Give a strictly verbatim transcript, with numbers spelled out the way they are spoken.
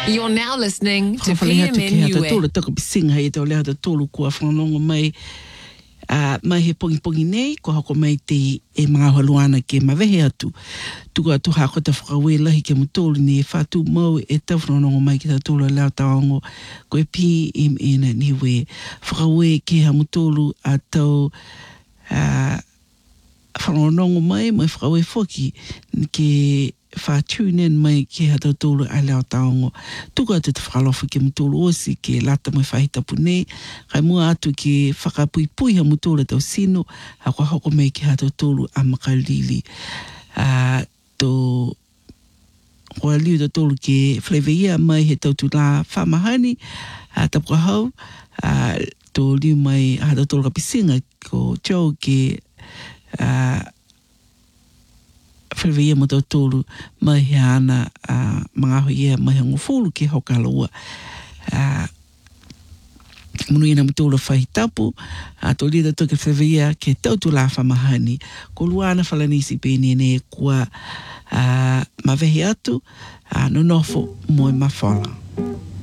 You're now listening to P M N U E. Tōla taka pisinga hei tau leha ta tōlu kua whanonga mai uh, mai he pongi pongi nei, ko hako mai te e mga haluana ke mawehe atu. Tuku atu hako ta whakawe lahi ke mutōlu ni e whātu mau e tau whanonga mai ki ta tōla leo taongo ko e P M N U E. Whakawe ke ha mutōlu a tau uh, whanonga mai mai whakawe whoki ke whātunen mai ke ha tautolo a leo taongo. Tuku atu te whakalofa ke mutolo osi ke lata mai whahitapu nei. Kai mua atu ke whakapui pui ha mutolo tau sino. Hako hoko mai ke ha tautolo a makalili. Uh, to Koa liu tautolo ke whleweia mai he tautu la whamahani. Uh, Tapuka hau. Uh, to liu mai ha tautolo ka pisinga ko Joe ke uh, Whewea mo tau tōru mai he ana uh, mga hoia mai hango fōlu ke hoka loa. Uh, Munu ina mo tōru whahitapu, uh, tō lida tō ke whewea ke tautu la whamahani. Ko luana whalanisi pēne ne kua uh, mawehi atu, uh, no nofo moe mawhala.